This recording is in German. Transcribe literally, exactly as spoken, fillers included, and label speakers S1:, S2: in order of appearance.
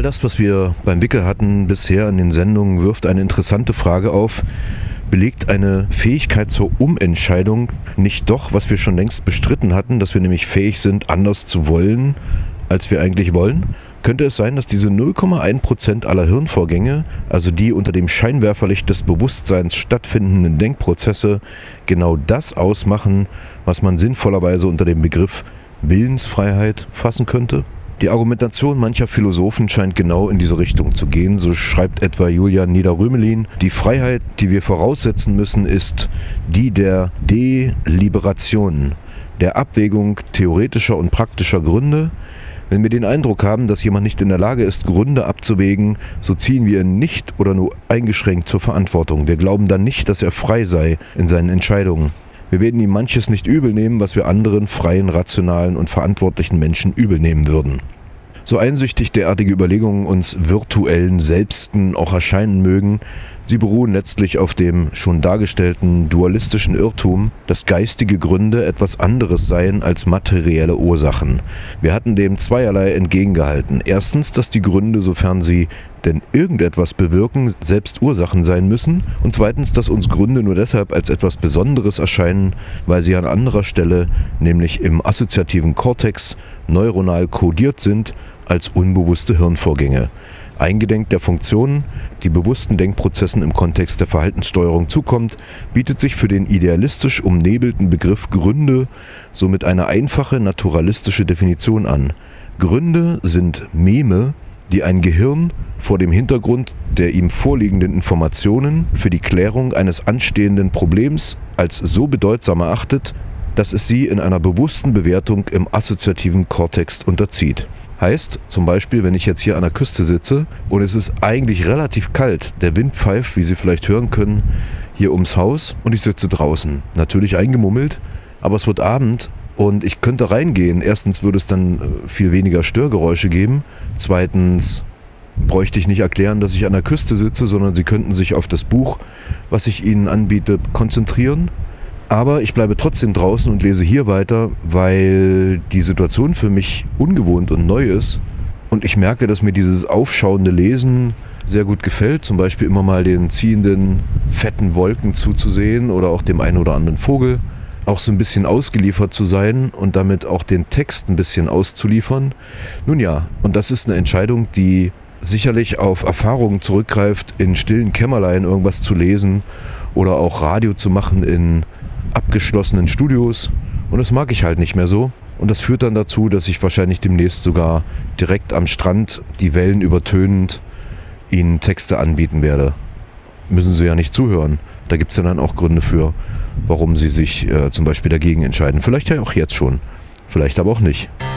S1: das, was wir beim Wickel hatten bisher in den Sendungen, wirft eine interessante Frage auf. Belegt eine Fähigkeit zur Umentscheidung nicht doch, was wir schon längst bestritten hatten, dass wir nämlich fähig sind, anders zu wollen, als wir eigentlich wollen? Könnte es sein, dass diese null Komma eins Prozent aller Hirnvorgänge, also die unter dem Scheinwerferlicht des Bewusstseins stattfindenden Denkprozesse, genau das ausmachen, was man sinnvollerweise unter dem Begriff Willensfreiheit fassen könnte? Die Argumentation mancher Philosophen scheint genau in diese Richtung zu gehen. So schreibt etwa Julian Nieder-Rümelin: Die Freiheit, die wir voraussetzen müssen, ist die der Deliberation, der Abwägung theoretischer und praktischer Gründe. Wenn wir den Eindruck haben, dass jemand nicht in der Lage ist, Gründe abzuwägen, so ziehen wir ihn nicht oder nur eingeschränkt zur Verantwortung. Wir glauben dann nicht, dass er frei sei in seinen Entscheidungen. Wir werden ihm manches nicht übel nehmen, was wir anderen freien, rationalen und verantwortlichen Menschen übel nehmen würden. So einsüchtig derartige Überlegungen uns virtuellen Selbsten auch erscheinen mögen, sie beruhen letztlich auf dem schon dargestellten dualistischen Irrtum, dass geistige Gründe etwas anderes seien als materielle Ursachen. Wir hatten dem zweierlei entgegengehalten. Erstens, dass die Gründe, sofern sie denn irgendetwas bewirken, selbst Ursachen sein müssen. Und zweitens, dass uns Gründe nur deshalb als etwas Besonderes erscheinen, weil sie an anderer Stelle, nämlich im assoziativen Kortex, neuronal kodiert sind als unbewusste Hirnvorgänge. Eingedenk der Funktionen, die bewussten Denkprozessen im Kontext der Verhaltenssteuerung zukommt, bietet sich für den idealistisch umnebelten Begriff Gründe somit eine einfache naturalistische Definition an. Gründe sind Meme, die ein Gehirn vor dem Hintergrund der ihm vorliegenden Informationen für die Klärung eines anstehenden Problems als so bedeutsam erachtet, dass es sie in einer bewussten Bewertung im assoziativen Kortex unterzieht. Heißt, zum Beispiel, wenn ich jetzt hier an der Küste sitze und es ist eigentlich relativ kalt, der Wind pfeift, wie Sie vielleicht hören können, hier ums Haus und ich sitze draußen. Natürlich eingemummelt, aber es wird Abend und ich könnte reingehen. Erstens würde es dann viel weniger Störgeräusche geben. Zweitens bräuchte ich nicht erklären, dass ich an der Küste sitze, sondern Sie könnten sich auf das Buch, was ich Ihnen anbiete, konzentrieren. Aber ich bleibe trotzdem draußen und lese hier weiter, weil die Situation für mich ungewohnt und neu ist. Und ich merke, dass mir dieses aufschauende Lesen sehr gut gefällt. Zum Beispiel immer mal den ziehenden, fetten Wolken zuzusehen oder auch dem einen oder anderen Vogel. Auch so ein bisschen ausgeliefert zu sein und damit auch den Text ein bisschen auszuliefern. Nun ja, und das ist eine Entscheidung, die sicherlich auf Erfahrungen zurückgreift, in stillen Kämmerlein irgendwas zu lesen oder auch Radio zu machen in abgeschlossenen Studios, und das mag ich halt nicht mehr so, und das führt dann dazu, dass ich wahrscheinlich demnächst sogar direkt am Strand, die Wellen übertönend, Ihnen Texte anbieten werde. Müssen Sie ja nicht zuhören, da gibt es ja dann auch Gründe für, warum Sie sich äh, zum Beispiel dagegen entscheiden. Vielleicht ja auch jetzt schon, vielleicht aber auch nicht.